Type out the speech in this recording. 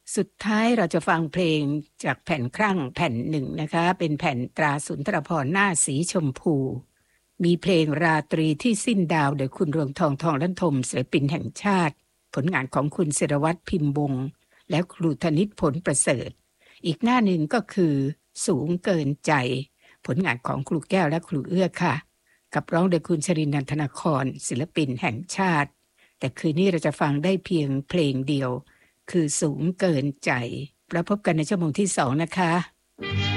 สุดท้ายเราจะฟังเพลงจากแผ่นครั่งแผ่นหนึ่งนะคะเป็นแผ่นตราสุนทรภรณ์หน้าสีชมพูมีเพลงราตรีที่สิ้นดาวโดยคุณรวงทองทองลั่นทมศิลปินแห่งชาติผลงานของคุณศิรวัตรพิมพ์วงศ์และครูธนิตผลประเสริฐอีกหน้าหนึ่งก็คือสูงเกินใจผลงานของครูแก้วและครูเอื้อค่ะกับร้องโดยคุณชรินทร์ นันทนครศิลปินแห่งชาติแต่คืนนี้เราจะฟังได้เพียงเพลงเดียวคือสูงเกินใจแล้วพบกันในชั่วโมงที่2นะคะ